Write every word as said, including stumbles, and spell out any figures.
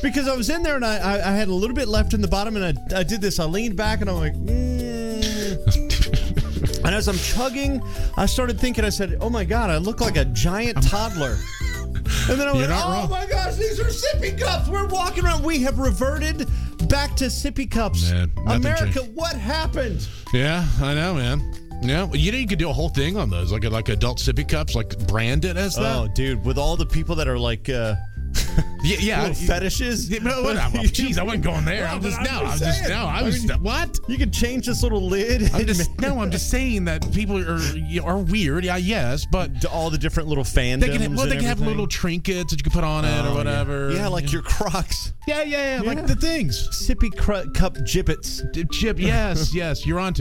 Because I was in there and I, I, I had a little bit left in the bottom and I, I did this. I leaned back and I'm like, mm. And as I'm chugging, I started thinking, I said, oh my God, I look like a giant toddler. And then I went, oh wrong. my gosh, these are sippy cups. We're walking around. We have reverted back to sippy cups. Man, America, changed. what happened? Yeah, I know, man. Yeah, you know you could do a whole thing on those, like like adult sippy cups, like brand it as that. Oh, dude, with all the people that are like, uh, yeah, yeah, little fetishes. Yeah, no, what, jeez, I wasn't going there. No, I'm just but I'm no, I'm just just saying. no. I I was mean, what? You could change this little lid. I'm just no. I'm just saying that people are are weird. Yeah, yes, but all the different little fandoms. they can have, well, and they can have everything. little trinkets that you can put on it Oh, or whatever. Yeah, yeah like your Crocs. Yeah, yeah, yeah, Yeah. like the things. Sippy cr- cup gibbets. Chip, yes, yes, you're on to